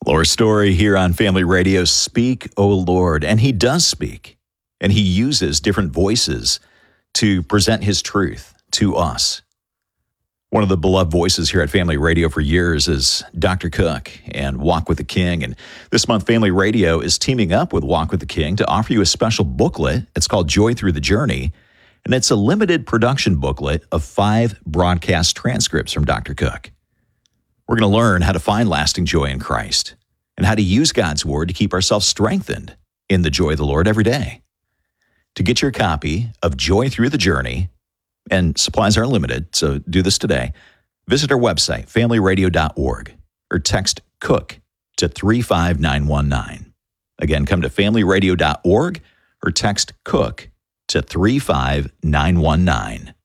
Laura Story here on Family Radio. Speak, O Lord. And he does speak. And he uses different voices to present his truth to us. One of the beloved voices here at Family Radio for years is Dr. Cook and Walk with the King. And this month, Family Radio is teaming up with Walk with the King to offer you a special booklet. It's called Joy Through the Journey. And it's a limited production booklet of 5 broadcast transcripts from Dr. Cook. We're going to learn how to find lasting joy in Christ and how to use God's Word to keep ourselves strengthened in the joy of the Lord every day. To get your copy of Joy Through the Journey, and supplies are limited, so do this today, visit our website, familyradio.org, or text COOK to 35919. Again, come to familyradio.org or text COOK to 35919.